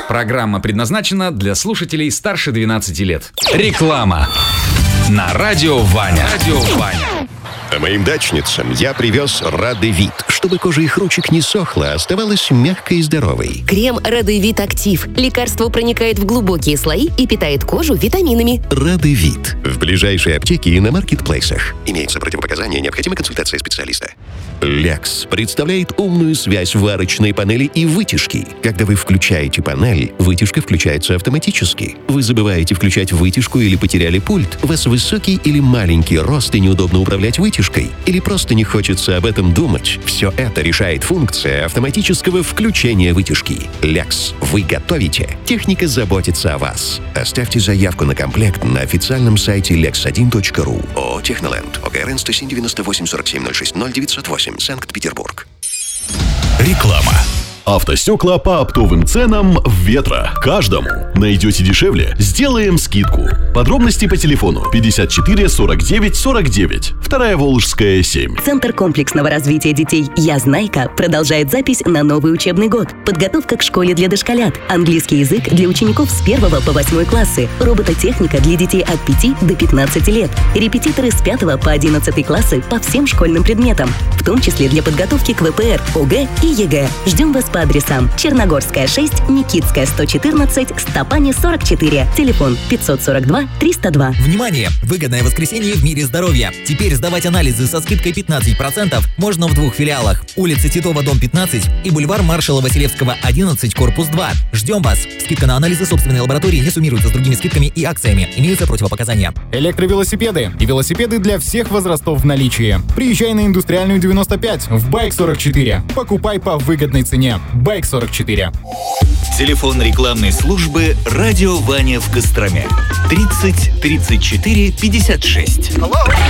Программа предназначена для слушателей старше 12 лет. Реклама на Радио Ваня. А моим дачницам я привез Радевит, чтобы кожа их ручек не сохла, а оставалась мягкой и здоровой. Крем Радевит Актив. Лекарство проникает в глубокие слои и питает кожу витаминами. Радевит. В ближайшей аптеке и на маркетплейсах. Имеются противопоказания, необходима консультация специалиста. Лекс представляет умную связь варочной панели и вытяжки. Когда вы включаете панель, вытяжка включается автоматически. Вы забываете включать вытяжку или потеряли пульт. У вас высокий или маленький рост и неудобно управлять вытяжкой. Или просто не хочется об этом думать. Все это решает функция автоматического включения вытяжки. Лекс. Вы готовите. Техника заботится о вас. Оставьте заявку на комплект на официальном сайте lex1.ru. ООО «Техноленд». ОГРН 107 98 47 06 0908. Санкт-Петербург. Реклама. Автостекла по оптовым ценам «Ветра». Каждому. Найдете дешевле? Сделаем скидку. Подробности по телефону 54 49 49. 2-я Волжская, 7. Центр комплексного развития детей «Я Знайка» продолжает запись на новый учебный год. Подготовка к школе для дошколят. Английский язык для учеников с 1 по 8 классы. Робототехника для детей от 5 до 15 лет. Репетиторы с 5 по 11 классы по всем школьным предметам, в том числе для подготовки к ВПР, ОГЭ и ЕГЭ. Ждем вас по адресам: Черногорская, 6, Никитская, 114, Стопани, 44. Телефон 542 302. Внимание! Выгодное воскресенье в мире здоровья. Теперь сдавать анализы со скидкой 15% можно в 2 филиалах: улица Титова, дом 15 и бульвар маршала Василевского, 11, корпус 2. Ждем вас! Скидка на анализы собственной лаборатории не суммируется с другими скидками и акциями. Имеются противопоказания. Электровелосипеды и велосипеды для всех возрастов в наличии. Приезжай на Индустриальную 95 в Байк 44. Покупай по выгодной цене. Байк 44. Телефон рекламной службы «Радио Ваня» в Костроме. 30 34 56.